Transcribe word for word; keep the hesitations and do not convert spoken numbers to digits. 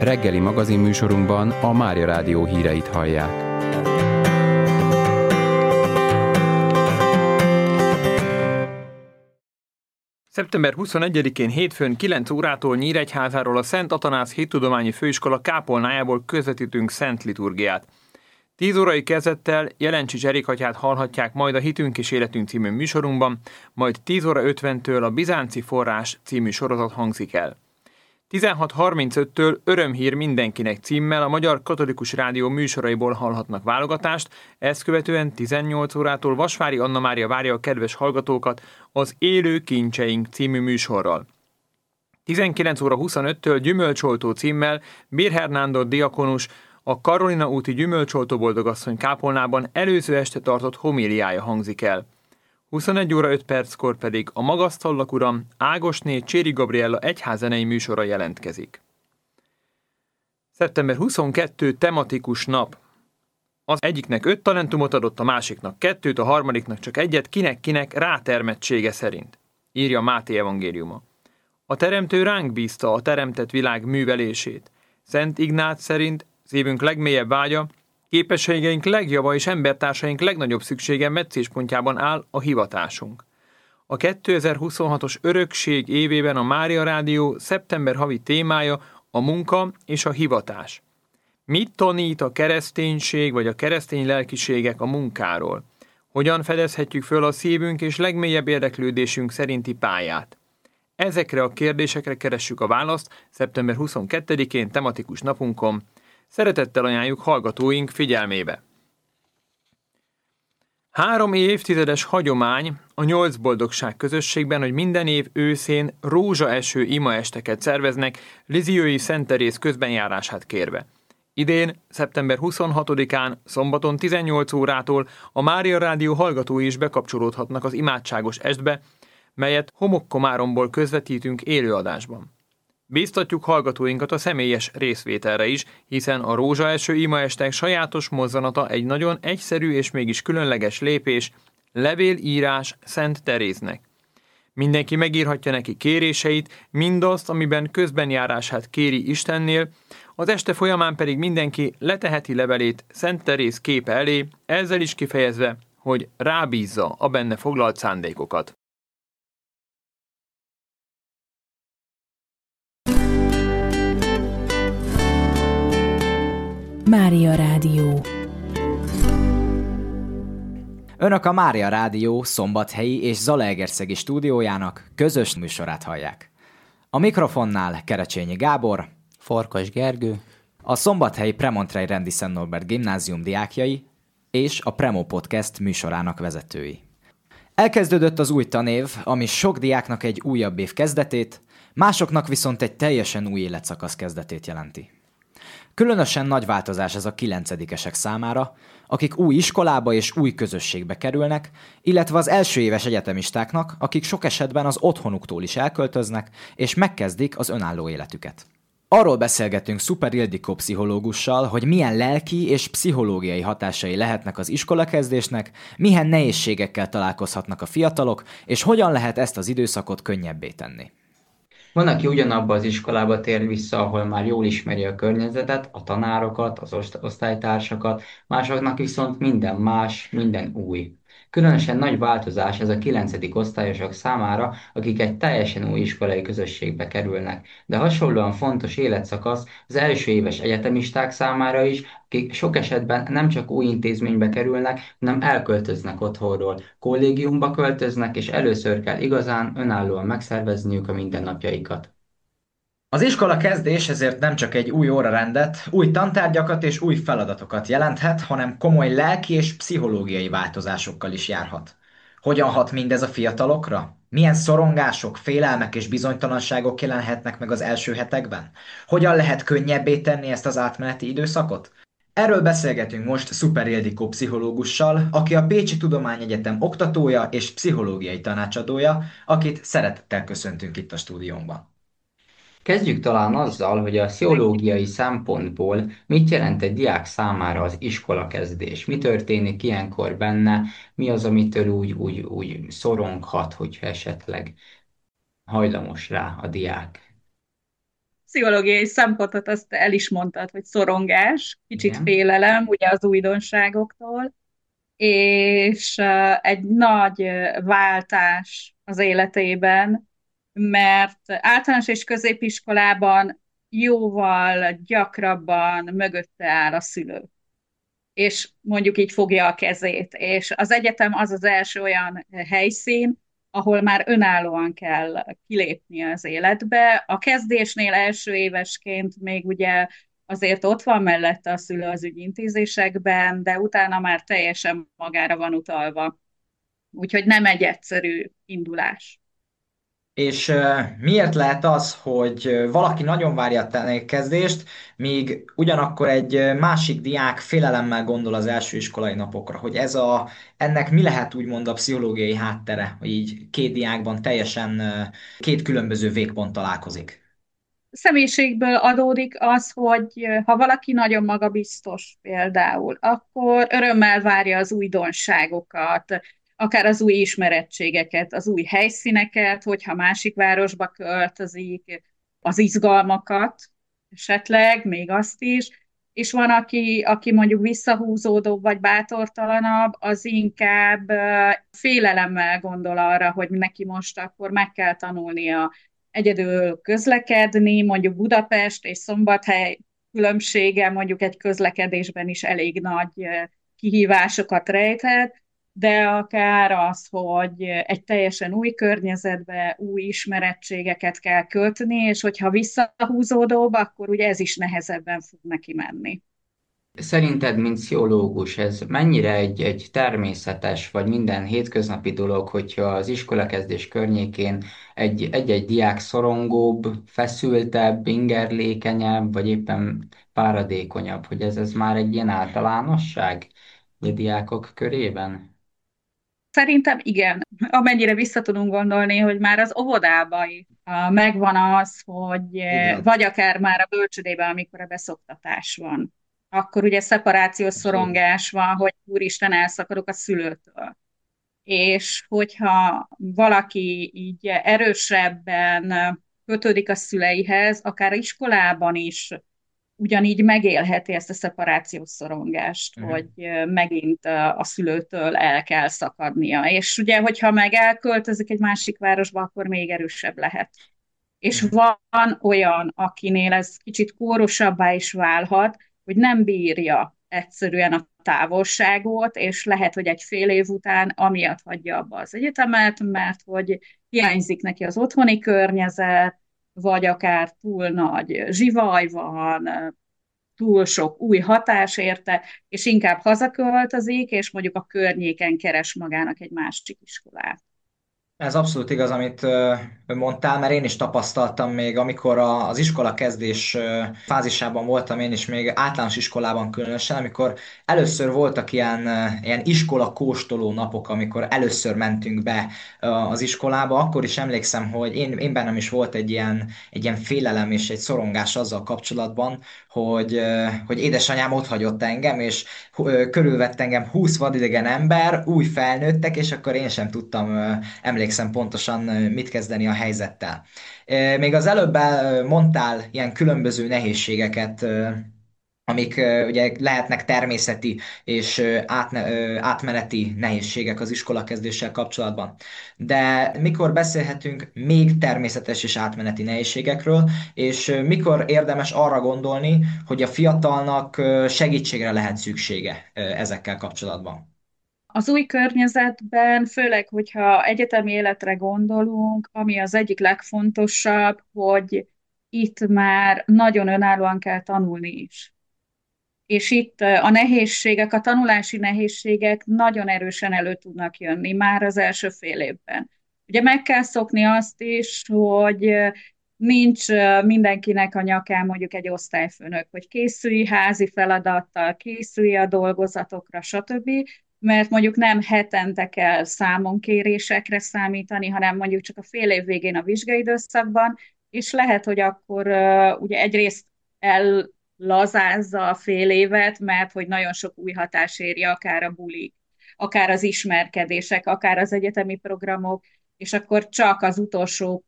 Reggeli magazinműsorunkban a Mária Rádió híreit hallják. szeptember huszonegyedikén hétfőn kilenc órától Nyíregyházáról a Szent Atanáz Hittudományi Főiskola kápolnájából közvetítünk szent liturgiát. tíz órai kezdettel Jelencsics Erik atyát hallhatják majd a Hitünk és Életünk című műsorunkban, majd tíz óra ötventől a Bizánci Forrás című sorozat hangzik el. tizenhat harmincöttől Örömhír mindenkinek címmel a Magyar Katolikus Rádió műsoraiból hallhatnak válogatást, ezt követően tizennyolc órától Vasvári Anna Mária várja a kedves hallgatókat az Élő Kincseink című műsorral. tizenkilenc óra huszonöttől Gyümölcsoltó címmel Birher Nándor diakonus a Karolina úti Gyümölcsoltó Boldogasszony kápolnában előző este tartott homíliája hangzik el. huszonegy óra öt perckor pedig a Magasztallak Uram Ágosné Cséri Gabriella egyházzenei műsora jelentkezik. szeptember huszonkettedike tematikus nap. Az egyiknek öt talentumot adott, a másiknak kettőt, a harmadiknak csak egyet, kinek-kinek rátermettsége szerint, írja Máté evangéliuma. A teremtő ránk bízta a teremtett világ művelését. Szent Ignác szerint szívünk legmélyebb vágya, képességeink legjava és embertársaink legnagyobb szüksége meccéspontjában áll a hivatásunk. A kétezer-huszonhatos örökség évében a Mária Rádió szeptember havi témája a munka és a hivatás. Mit tanít a kereszténység vagy a keresztény lelkiségek a munkáról? Hogyan fedezhetjük föl a szívünk és legmélyebb érdeklődésünk szerinti pályát? Ezekre a kérdésekre keressük a választ szeptember huszonkettedikén tematikus napunkon. Szeretettel ajánljuk hallgatóink figyelmébe. Három évtizedes hagyomány a Nyolc Boldogság közösségben, hogy minden év őszén rózsaeső imaesteket szerveznek Liziói Szent Teréz közbenjárását kérve. Idén, szeptember huszonhatodikán, szombaton tizennyolc órától a Mária Rádió hallgatói is bekapcsolódhatnak az imádságos estbe, melyet Homokkomáromból közvetítünk élőadásban. Bíztatjuk hallgatóinkat a személyes részvételre is, hiszen a rózsaeső imaestek sajátos mozzanata egy nagyon egyszerű és mégis különleges lépés, levélírás Szent Teréznek. Mindenki megírhatja neki kéréseit, mindazt, amiben közbenjárását kéri Istennél, az este folyamán pedig mindenki leteheti levelét Szent Teréz képe elé, ezzel is kifejezve, hogy rábízza a benne foglalt szándékokat. Mária Rádió. Önök a Mária Rádió szombathelyi és zalaegerszegi stúdiójának közös műsorát hallják. A mikrofonnál Kerecsényi Gábor, Farkas Gergő, a szombathelyi Premontrei Rendi Szent Norbert gimnázium diákjai és a Premo Podcast műsorának vezetői. Elkezdődött az új tanév, ami sok diáknak egy újabb év kezdetét, másoknak viszont egy teljesen új életszakasz kezdetét jelenti. Különösen nagy változás ez a kilencedikesek számára, akik új iskolába és új közösségbe kerülnek, illetve az első éves egyetemistáknak, akik sok esetben az otthonuktól is elköltöznek, és megkezdik az önálló életüket. Arról beszélgetünk Szuper Ildikó pszichológussal, hogy milyen lelki és pszichológiai hatásai lehetnek az iskolakezdésnek, milyen nehézségekkel találkozhatnak a fiatalok, és hogyan lehet ezt az időszakot könnyebbé tenni. Van, aki ugyanabba az iskolába tér vissza, ahol már jól ismeri a környezetet, a tanárokat, az osztálytársakat, másoknak viszont minden más, minden új. Különösen nagy változás ez a kilencedik osztályosok számára, akik egy teljesen új iskolai közösségbe kerülnek, de hasonlóan fontos életszakasz az első éves egyetemisták számára is, akik sok esetben nem csak új intézménybe kerülnek, hanem elköltöznek otthonról, kollégiumba költöznek, és először kell igazán önállóan megszervezniük a mindennapjaikat. Az iskola kezdés ezért nem csak egy új órarendet, új tantárgyakat és új feladatokat jelenthet, hanem komoly lelki és pszichológiai változásokkal is járhat. Hogyan hat mindez a fiatalokra? Milyen szorongások, félelmek és bizonytalanságok jelenhetnek meg az első hetekben? Hogyan lehet könnyebbé tenni ezt az átmeneti időszakot? Erről beszélgetünk most Szuper Ildikó pszichológussal, aki a Pécsi Tudományegyetem oktatója és pszichológiai tanácsadója, akit szeretettel köszöntünk itt a stúdiónkban. Kezdjük talán azzal, hogy a pszichológiai szempontból mit jelent egy diák számára az iskolakezdés. Mi történik ilyenkor benne, mi az, amitől úgy, úgy, úgy szoronghat, hogyha esetleg hajlamos rá a diák. pszichológiai szempontot azt el is mondtad, hogy szorongás, kicsit Igen. félelem ugye az újdonságoktól, és uh, egy nagy uh, váltás az életében, mert általános és középiskolában jóval gyakrabban mögötte áll a szülő, és mondjuk így fogja a kezét. És az egyetem az az első olyan helyszín, ahol már önállóan kell kilépni az életbe. A kezdésnél első évesként még ugye azért ott van mellette a szülő az ügyintézésekben, de utána már teljesen magára van utalva. Úgyhogy nem egy egyszerű indulás. És uh, miért lehet az, hogy uh, valaki nagyon várja a kezdést, míg ugyanakkor egy uh, másik diák félelemmel gondol az első iskolai napokra, hogy ez a, ennek mi lehet úgymond a pszichológiai háttere, hogy így két diákban teljesen uh, két különböző végpont találkozik. Személyiségből adódik az, hogy ha valaki nagyon magabiztos például, akkor örömmel várja az újdonságokat, akár az új ismerettségeket, az új helyszíneket, hogyha másik városba költözik, az izgalmakat, esetleg még azt is, és van, aki, aki mondjuk visszahúzódóbb vagy bátortalanabb, az inkább félelemmel gondol arra, hogy neki most akkor meg kell tanulnia egyedül közlekedni, mondjuk Budapest és Szombathely különbsége mondjuk egy közlekedésben is elég nagy kihívásokat rejthet, de akár az, hogy egy teljesen új környezetbe új ismerettségeket kell kötni, és hogyha visszahúzódóbb, akkor ugye ez is nehezebben fog neki menni. Szerinted, mint pszichológus, ez mennyire egy, egy természetes, vagy minden hétköznapi dolog, hogyha az iskolakezdés környékén egy, egy-egy diák szorongóbb, feszültebb, ingerlékenyebb, vagy éppen páradékonyabb, hogy ez, ez már egy ilyen általánosság a diákok körében? Szerintem igen. Amennyire vissza tudunk gondolni, hogy már az óvodában is ah, megvan az, hogy eh, Igen, vagy akár már a bölcsődében, amikor a beszoktatás van, akkor ugye szeparációs abszolút. szorongás van, hogy úristen, elszakadok a szülőtől. És hogyha valaki így erősebben kötődik a szüleihez, akár iskolában is ugyanígy megélheti ezt a szeparációs szorongást, hogy Mhm. megint a szülőtől el kell szakadnia. És ugye, hogyha meg elköltözik egy másik városba, akkor még erősebb lehet. És Mhm. van olyan, akinél ez kicsit kórosabbá is válhat, hogy nem bírja egyszerűen a távolságot, és lehet, hogy egy fél év után amiatt hagyja abba az egyetemet, mert hogy hiányzik neki az otthoni környezet, vagy akár túl nagy zsivaj van, túl sok új hatás érte, és inkább hazaköltözik, és mondjuk a környéken keres magának egy másik iskolát. Ez abszolút igaz, amit ö, mondtál, mert én is tapasztaltam még, amikor a, az iskola kezdés ö, fázisában voltam, én is még általános iskolában különösen, amikor először voltak ilyen, ö, ilyen iskola kóstoló napok, amikor először mentünk be ö, az iskolába, akkor is emlékszem, hogy én, én bennem is volt egy ilyen, egy ilyen félelem és egy szorongás azzal kapcsolatban, hogy, ö, hogy édesanyám ott hagyott engem, és ö, körülvett engem húsz vadidegen ember, új felnőttek, és akkor én sem tudtam ö, emlékszem pontosan, mit kezdeni a helyzettel. Még az előbb mondtál ilyen különböző nehézségeket, amik ugye lehetnek természeti és átne, átmeneti nehézségek az iskolakezdéssel kapcsolatban. De mikor beszélhetünk még természetes és átmeneti nehézségekről, és mikor érdemes arra gondolni, hogy a fiatalnak segítségre lehet szüksége ezekkel kapcsolatban? Az új környezetben, főleg, hogyha egyetemi életre gondolunk, ami az egyik legfontosabb, hogy itt már nagyon önállóan kell tanulni is. És itt a nehézségek, a tanulási nehézségek nagyon erősen elő tudnak jönni már az első fél évben. Ugye meg kell szokni azt is, hogy nincs mindenkinek a nyakán mondjuk egy osztályfőnök, hogy készülj házi feladattal, készülj a dolgozatokra, stb. Mert mondjuk nem hetente kell számonkérésekre számítani, hanem mondjuk csak a fél év végén a vizsgaidőszakban, és lehet, hogy akkor uh, ugye egyrészt el lazázza a fél évet, mert hogy nagyon sok új hatás érje, akár a bulik, akár az ismerkedések, akár az egyetemi programok, és akkor csak az utolsó